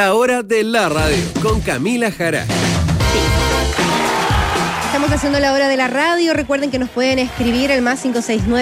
La hora de la radio con Camila Jara. Estamos haciendo la hora de la radio. Recuerden que nos pueden escribir al más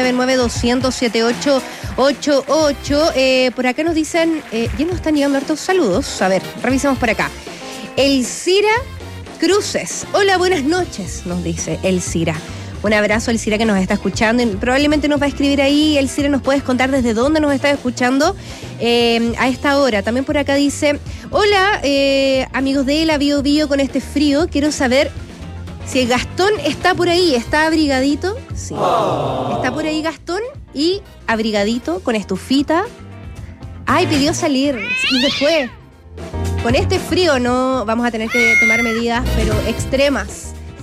569-9200-7888. Por acá nos dicen, ya nos están llegando hartos saludos. A ver, revisemos por acá. Elcira Cruces. Hola, buenas noches, nos dice Elcira. Un abrazo, Elcira, que nos está escuchando. Probablemente nos va a escribir ahí. Elcira, ¿nos puedes contar desde dónde nos está escuchando a esta hora? También por acá dice, hola, amigos de la Bio Bio, con este frío, quiero saber si Gastón está por ahí. ¿Está abrigadito? Sí. Está por ahí Gastón y abrigadito, con estufita. Ay, pidió salir. Y después, con este frío no vamos a tener que tomar medidas, pero extremas.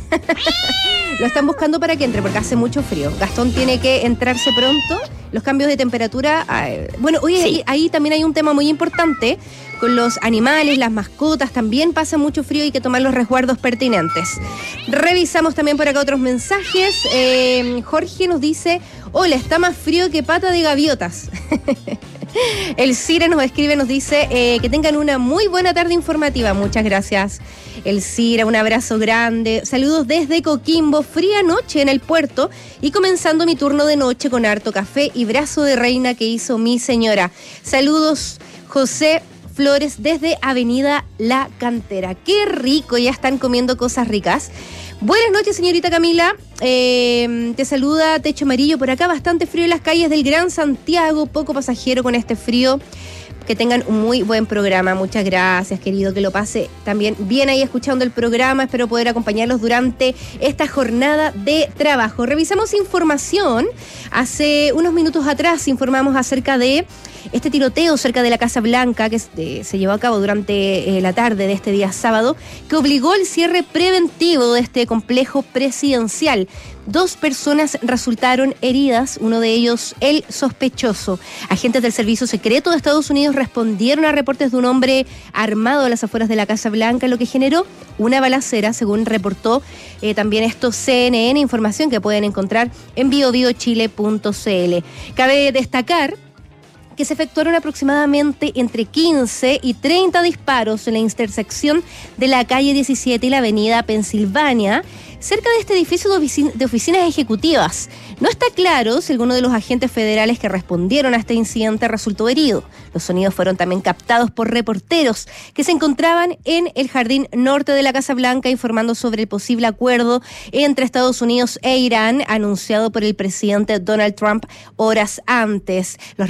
Lo están buscando para que entre, porque hace mucho frío. Gastón tiene que entrarse pronto. Los cambios de temperatura... bueno, oye, sí. ahí también hay un tema muy importante. Con los animales, las mascotas, también pasa mucho frío y hay que tomar los resguardos pertinentes. Revisamos también por acá otros mensajes. Jorge nos dice, hola, está más frío que pata de gaviotas. Elcira nos escribe, nos dice que tengan una muy buena tarde informativa. Muchas gracias, Elcira, un abrazo grande. Saludos desde Coquimbo, fría noche en el puerto y comenzando mi turno de noche con harto café y brazo de reina que hizo mi señora. Saludos, José Flores, desde Avenida La Cantera. Qué rico, ya están comiendo cosas ricas. Buenas noches, señorita Camila. Te saluda Techo Amarillo por acá. Bastante frío en las calles del Gran Santiago. Poco pasajero con este frío. Que tengan un muy buen programa. Muchas gracias, querido. Que lo pase también bien ahí escuchando el programa. Espero poder acompañarlos durante esta jornada de trabajo. Revisamos información. Hace unos minutos atrás informamos acerca de este tiroteo cerca de la Casa Blanca que se llevó a cabo durante la tarde de este día sábado, que obligó al cierre preventivo de este complejo presidencial. 2 personas resultaron heridas, uno de ellos el sospechoso. Agentes del Servicio Secreto de Estados Unidos respondieron a reportes de un hombre armado a las afueras de la Casa Blanca, lo que generó una balacera, según reportó también esto CNN, información que pueden encontrar en biobiochile.cl. Cabe destacar que se efectuaron aproximadamente entre 15 y 30 disparos en la intersección de la calle 17 y la avenida Pensilvania, cerca de este edificio de oficinas ejecutivas. No está claro si alguno de los agentes federales que respondieron a este incidente resultó herido. Los sonidos fueron también captados por reporteros que se encontraban en el jardín norte de la Casa Blanca informando sobre el posible acuerdo entre Estados Unidos e Irán anunciado por el presidente Donald Trump horas antes. Los